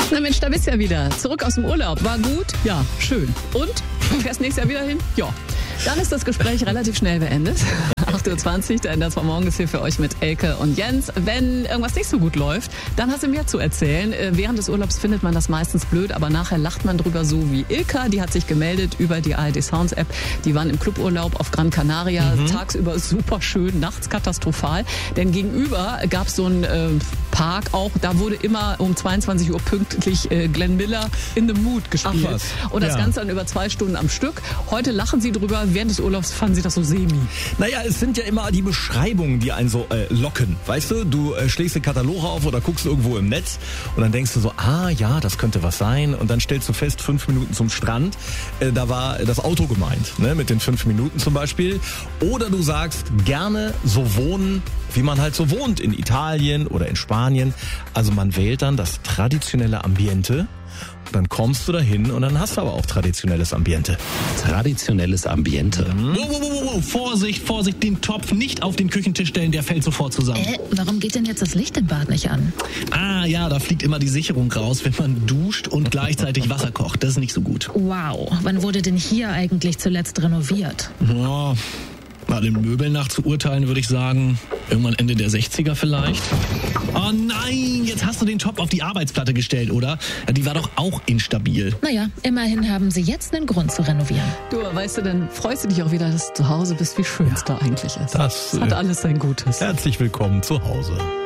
Na Mensch, da bist du ja wieder. Zurück aus dem Urlaub. War gut? Ja, schön. Und? Fährst nächstes Jahr wieder hin? Ja. Dann ist das Gespräch relativ schnell beendet. 8.20 Uhr, der Enders von morgen ist hier für euch mit Elke und Jens. Wenn irgendwas nicht so gut läuft, dann hast du mehr zu erzählen. Während des Urlaubs findet man das meistens blöd, aber nachher lacht man drüber, so wie Ilka. Die hat sich gemeldet über die ARD Sounds App. Die waren im Cluburlaub auf Gran Canaria. Tagsüber super schön, nachts katastrophal. Denn gegenüber gab es so einen Park auch. Da wurde immer um 22 Uhr pünktlich Glenn Miller in the Mood gespielt. Ach was. Und das Ja. Ganze dann über 2 Stunden am Stück. Heute lachen sie drüber. Während des Urlaubs fanden sie das so semi. Naja, es sind ja immer die Beschreibungen, die einen so locken. Weißt du, du schlägst den Katalog auf oder guckst irgendwo im Netz und dann denkst du so, ja, das könnte was sein. Und dann stellst du fest, 5 Minuten zum Strand, da war das Auto gemeint, ne, mit den 5 Minuten zum Beispiel. Oder du sagst, gerne so wohnen, wie man halt so wohnt in Italien oder in Spanien. Also man wählt dann das traditionelle Ambiente. Dann kommst du dahin und dann hast du aber auch traditionelles Ambiente. Traditionelles Ambiente. Wow. Vorsicht, den Topf nicht auf den Küchentisch stellen, der fällt sofort zusammen. Warum geht denn jetzt das Licht im Bad nicht an? Ja, da fliegt immer die Sicherung raus, wenn man duscht und gleichzeitig Wasser kocht. Das ist nicht so gut. Wow, wann wurde denn hier eigentlich zuletzt renoviert? Ja, mal den Möbeln nach zu urteilen, würde ich sagen, irgendwann Ende der 60er vielleicht. Oh nein, jetzt hast du den Topf auf die Arbeitsplatte gestellt, oder? Ja, die war doch auch instabil. Naja, immerhin haben sie jetzt einen Grund zu renovieren. Du, weißt du, dann freust du dich auch wieder, dass du zu Hause bist, wie schön es da eigentlich ist. Das hat alles sein Gutes. Herzlich willkommen zu Hause.